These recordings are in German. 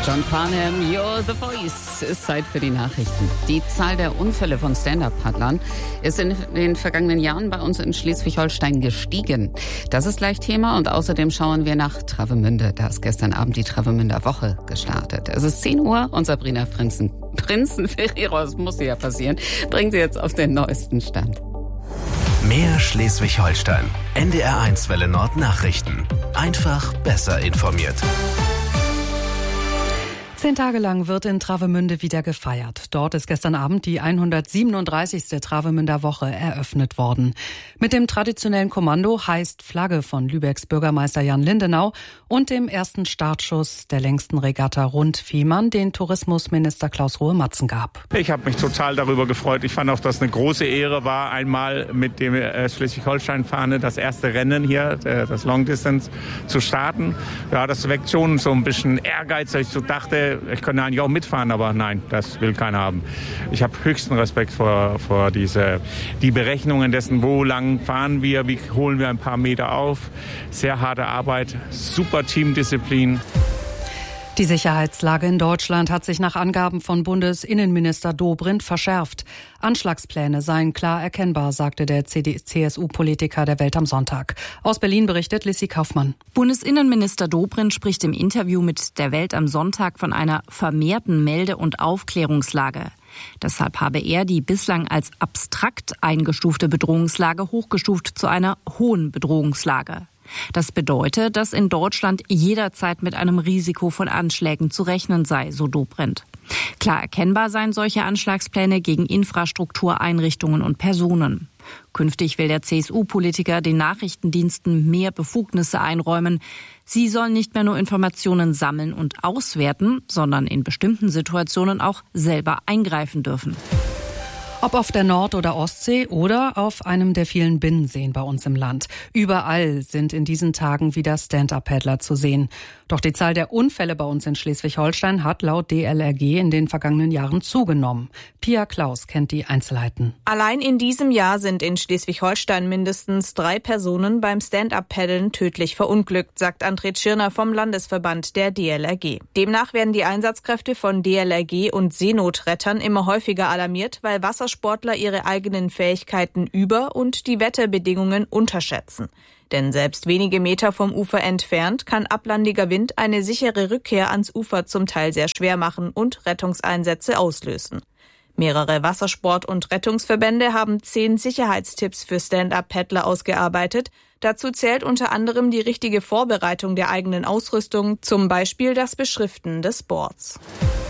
John Farnham, You're the Voice. Ist Zeit für die Nachrichten. Die Zahl der Unfälle von Stand-Up-Paddlern ist in den vergangenen Jahren bei uns in Schleswig-Holstein gestiegen. Das ist gleich Thema und außerdem schauen wir nach Travemünde. Da ist gestern Abend die Travemünder Woche gestartet. Es ist 10 Uhr und Sabrina Prinzen-Ferrero, das muss ja passieren, bringt sie jetzt auf den neuesten Stand. Mehr Schleswig-Holstein. NDR1 Welle Nord Nachrichten. Einfach besser informiert. 10 Tage lang wird in Travemünde wieder gefeiert. Dort ist gestern Abend die 137. Travemünder Woche eröffnet worden. Mit dem traditionellen Kommando heißt Flagge von Lübecks Bürgermeister Jan Lindenau und dem ersten Startschuss der längsten Regatta rund Fehmarn, den Tourismusminister Klaus Rohe-Matzen gab. Ich habe mich total darüber gefreut. Ich fand auch, dass eine große Ehre war, einmal mit dem Schleswig-Holstein-Fahne das erste Rennen hier, das Long Distance, zu starten. Ja, das weckt schon so ein bisschen Ehrgeiz, dass ich so dachte, ich könnte eigentlich auch mitfahren, aber nein, das will keiner haben. Ich habe höchsten Respekt vor die Berechnungen dessen, wo lang fahren wir, wie holen wir ein paar Meter auf. Sehr harte Arbeit, super Teamdisziplin. Die Sicherheitslage in Deutschland hat sich nach Angaben von Bundesinnenminister Dobrindt verschärft. Anschlagspläne seien klar erkennbar, sagte der CDU-CSU-Politiker der Welt am Sonntag. Aus Berlin berichtet Lissy Kaufmann. Bundesinnenminister Dobrindt spricht im Interview mit der Welt am Sonntag von einer vermehrten Melde- und Aufklärungslage. Deshalb habe er die bislang als abstrakt eingestufte Bedrohungslage hochgestuft zu einer hohen Bedrohungslage. Das bedeutet, dass in Deutschland jederzeit mit einem Risiko von Anschlägen zu rechnen sei, so Dobrindt. Klar erkennbar seien solche Anschlagspläne gegen Infrastruktur, Einrichtungen und Personen. Künftig will der CSU-Politiker den Nachrichtendiensten mehr Befugnisse einräumen. Sie sollen nicht mehr nur Informationen sammeln und auswerten, sondern in bestimmten Situationen auch selber eingreifen dürfen. Ob auf der Nord- oder Ostsee oder auf einem der vielen Binnenseen bei uns im Land. Überall sind in diesen Tagen wieder Stand-Up-Paddler zu sehen. Doch die Zahl der Unfälle bei uns in Schleswig-Holstein hat laut DLRG in den vergangenen Jahren zugenommen. Pia Klaus kennt die Einzelheiten. Allein in diesem Jahr sind in Schleswig-Holstein mindestens 3 Personen beim Stand-Up-Paddeln tödlich verunglückt, sagt André Tschirner vom Landesverband der DLRG. Demnach werden die Einsatzkräfte von DLRG und Seenotrettern immer häufiger alarmiert, weil Wassersportler ihre eigenen Fähigkeiten über- und die Wetterbedingungen unterschätzen. Denn selbst wenige Meter vom Ufer entfernt kann ablandiger Wind eine sichere Rückkehr ans Ufer zum Teil sehr schwer machen und Rettungseinsätze auslösen. Mehrere Wassersport- und Rettungsverbände haben 10 Sicherheitstipps für Stand-Up-Paddler ausgearbeitet. Dazu zählt unter anderem die richtige Vorbereitung der eigenen Ausrüstung, zum Beispiel das Beschriften des Boards.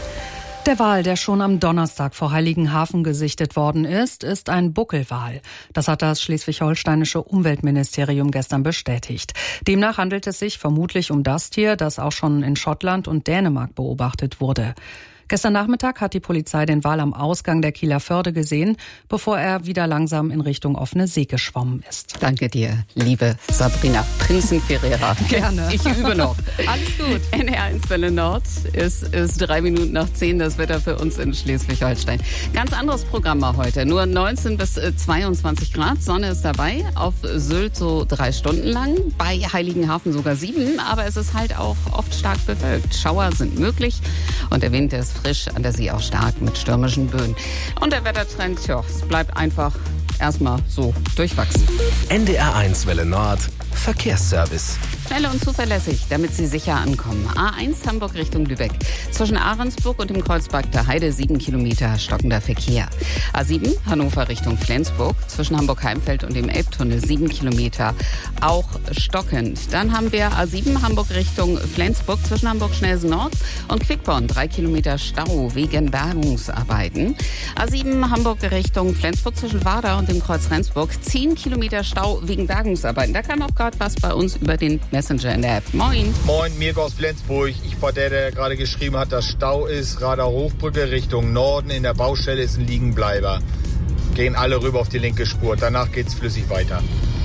Der Wal, der schon am Donnerstag vor Heiligenhafen gesichtet worden ist ein Buckelwal. Das hat das schleswig-holsteinische Umweltministerium gestern bestätigt. Demnach handelt es sich vermutlich um das Tier, das auch schon in Schottland und Dänemark beobachtet wurde. Gestern Nachmittag hat die Polizei den Wal am Ausgang der Kieler Förde gesehen, bevor er wieder langsam in Richtung offene See geschwommen ist. Danke dir, liebe Sabrina Prinzen-Ferrero. Gerne. Ich übe noch. Alles gut. NDR1 Welle Nord ist 3 Minuten nach 10, das Wetter für uns in Schleswig-Holstein. Ganz anderes Programm mal heute. Nur 19 bis 22 Grad, Sonne ist dabei. Auf Sylt so 3 Stunden lang, bei Heiligenhafen sogar 7. Aber es ist halt auch oft stark bewölkt. Schauer sind möglich und der Wind ist frisch, an der See auch stark mit stürmischen Böen. Und der Wettertrend, es bleibt einfach erstmal so durchwachsen. NDR1 Welle Nord Verkehrsservice. Schnell und zuverlässig, damit Sie sicher ankommen. A1 Hamburg Richtung Lübeck. Zwischen Ahrensburg und dem Kreuzberg der Heide 7 Kilometer stockender Verkehr. A7 Hannover Richtung Flensburg. Zwischen Hamburg-Heimfeld und dem Elbtunnel 7 Kilometer auch stockend. Dann haben wir A7 Hamburg Richtung Flensburg. Zwischen Hamburg-Schnellsen Nord und Quickborn 3 Kilometer Stau wegen Bergungsarbeiten. A7 Hamburg Richtung Flensburg zwischen Warda und dem Kreuz Rendsburg 10 Kilometer Stau wegen Bergungsarbeiten. Da kam auch gerade was bei uns über den Messenger in der App. Moin. Moin, Mirko aus Flensburg. Ich war der gerade geschrieben hat, dass Stau ist. Radar Hochbrücke Richtung Norden. In der Baustelle ist ein Liegenbleiber. Gehen alle rüber auf die linke Spur. Danach geht's flüssig weiter.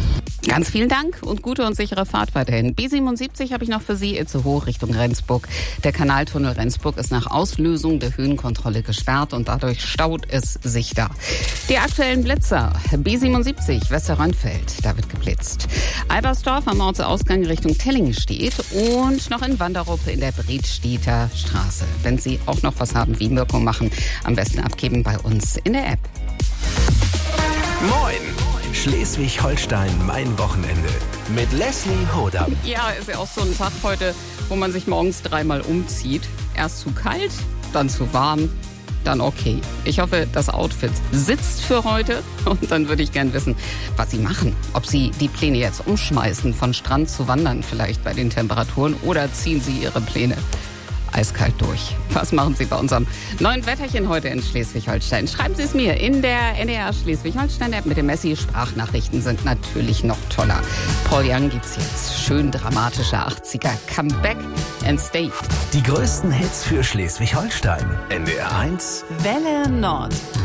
Ganz vielen Dank und gute und sichere Fahrt weiterhin. B77 habe ich noch für Sie, Itzehoe Richtung Rendsburg. Der Kanaltunnel Rendsburg ist nach Auslösung der Höhenkontrolle gesperrt und dadurch staut es sich da. Die aktuellen Blitzer. B77 Westerrönfeld, da wird geblitzt. Albersdorf am Ortsausgang Richtung Telling steht und noch in Wanderup in der Bredstedter Straße. Wenn Sie auch noch was haben, wie Wirkung machen, am besten abgeben bei uns in der App. Moin! Schleswig-Holstein, mein Wochenende. Mit Leslie Hodam. Ja, ist ja auch so ein Tag heute, wo man sich morgens dreimal umzieht. Erst zu kalt, dann zu warm, dann okay. Ich hoffe, das Outfit sitzt für heute. Und dann würde ich gern wissen, was Sie machen. Ob Sie die Pläne jetzt umschmeißen, von Strand zu wandern vielleicht bei den Temperaturen, oder ziehen Sie Ihre Pläne eiskalt durch. Was machen Sie bei unserem neuen Wetterchen heute in Schleswig-Holstein? Schreiben Sie es mir in der NDR Schleswig-Holstein-App mit dem Messi. Sprachnachrichten sind natürlich noch toller. Paul Young gibt's jetzt. Schön dramatischer 80er. Come back and stay. Die größten Hits für Schleswig-Holstein. NDR 1 Welle Nord.